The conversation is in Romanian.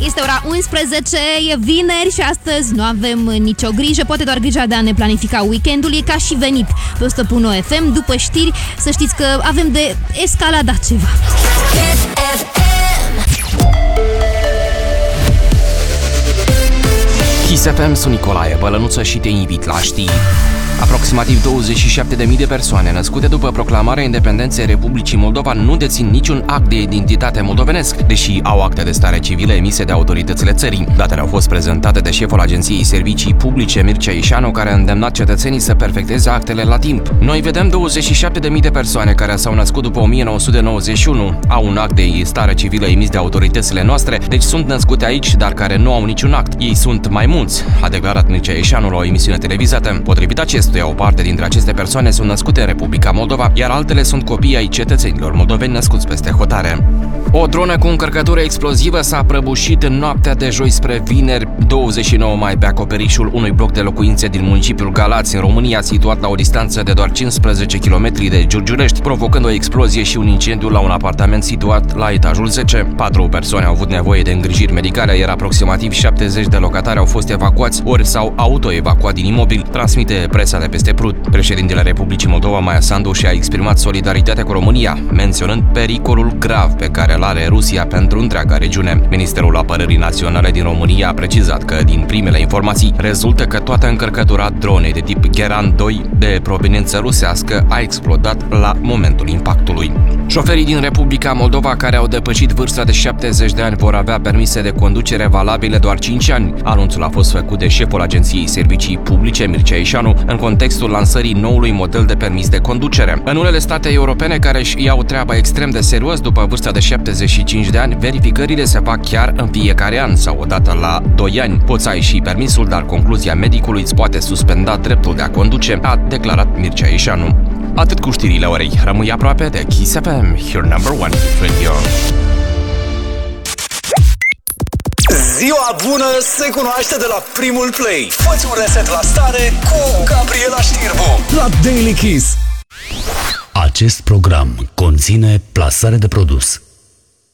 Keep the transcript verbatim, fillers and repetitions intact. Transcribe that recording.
Este ora unsprezece, e vineri și astăzi nu avem nicio grijă, poate doar grija de a ne planifica weekendul. E ca și venit pe o sută punct nouă F M. După știri, să știți că avem de escaladat ceva. Kiss F M, sunt Nicolae Bălănuță și te invit la știri. Aproximativ douăzeci și șapte de mii de persoane născute după proclamarea independenței Republicii Moldova nu dețin niciun act de identitate moldovenesc, deși au acte de stare civilă emise de autoritățile țării. Datele au fost prezentate de șeful Agenției Servicii Publice, Mircea Ișanu, care a îndemnat cetățenii să perfecteze actele la timp. Noi vedem douăzeci și șapte de mii de persoane care s-au născut după o mie nouă sute nouăzeci și unu, au un act de stare civilă emis de autoritățile noastre, deci sunt născute aici, dar care nu au niciun act. Ei sunt mai mulți, a declarat Mircea Ișanu la o emisiune televizată. Potrivit acestuia, o parte dintre aceste persoane sunt născute în Republica Moldova, iar altele sunt copii ai cetățenilor moldoveni născuți peste hotare. O dronă cu încărcătură explozivă s-a prăbușit în noaptea de joi spre vineri, douăzeci și nouă mai, pe acoperișul unui bloc de locuințe din municipiul Galați, în România, situat la o distanță de doar cincisprezece kilometri de Giurgiulești, provocând o explozie și un incendiu la un apartament situat la etajul zece. Patru persoane au avut nevoie de îngrijiri medicale, iar aproximativ șaptezeci de locatari au fost evacuați ori s-au autoevacuat din imobil, transmite presa de peste Prut. Președintele Republicii Moldova, Maia Sandu, și-a exprimat solidaritatea cu România, menționând pericolul grav pe care îl are Rusia pentru întreaga regiune. Ministerul Apărării Naționale din România a precizat că, din primele informații, rezultă că toată încărcătura dronei de tip Geran doi de proveniență rusească a explodat la momentul impactului. Șoferii din Republica Moldova care au depășit vârsta de șaptezeci de ani vor avea permise de conducere valabile doar cinci ani. Anunțul a fost făcut de șeful Agenției Servicii Publice, Mircea Ișanu, în contextul lansării noului model de permis de conducere. În unele state europene care își iau treaba extrem de serios după vârsta de șaptezeci și cinci de ani, verificările se fac chiar în fiecare an sau odată la doi ani. Poți ai și permisul, dar concluzia medicului îți poate suspenda dreptul de a conduce, a declarat Mircea Ișanu. Atât cu știrile orei. Rămâi aproape de Kiss F M, your number one radio. Ziua bună se cunoaște de la primul play. Fă-ți un reset la stare cu Gabriela Știrbu la Daily Kiss. Acest program conține plasare de produs.